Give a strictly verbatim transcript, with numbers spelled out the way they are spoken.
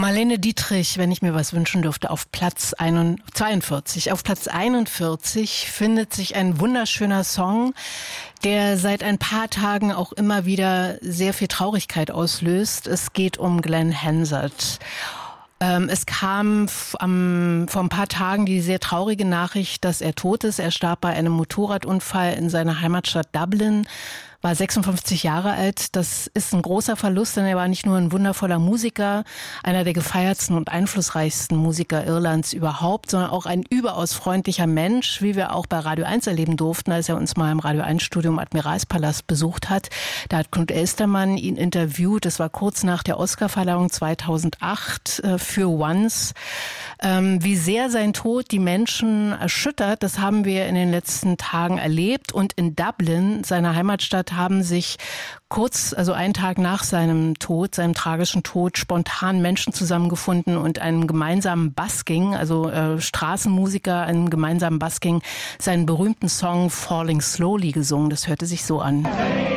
Marlene Dietrich, wenn ich mir was wünschen dürfte, auf Platz zweiundvierzig. Auf Platz einundvierzig findet sich ein wunderschöner Song, der seit ein paar Tagen auch immer wieder sehr viel Traurigkeit auslöst. Es geht um Glenn Hansard. Ähm, es kam f- am, vor ein paar Tagen die sehr traurige Nachricht, dass er tot ist. Er starb bei einem Motorradunfall in seiner Heimatstadt Dublin, war sechsundfünfzig Jahre alt. Das ist ein großer Verlust, denn er war nicht nur ein wundervoller Musiker, einer der gefeiertsten und einflussreichsten Musiker Irlands überhaupt, sondern auch ein überaus freundlicher Mensch, wie wir auch bei Radio eins erleben durften, als er uns mal im Radio eins Studio im Admiralspalast besucht hat. Da hat Knut Elstermann ihn interviewt. Das war kurz nach der Oscarverleihung zweitausendacht äh, für Once. Ähm, wie sehr sein Tod die Menschen erschüttert, das haben wir in den letzten Tagen erlebt. Und in Dublin, seiner Heimatstadt, haben sich kurz, also einen Tag nach seinem Tod, seinem tragischen Tod, spontan Menschen zusammengefunden und einem gemeinsamen Busking, also äh, Straßenmusiker, einem gemeinsamen Busking, seinen berühmten Song Falling Slowly gesungen. Das hörte sich so an.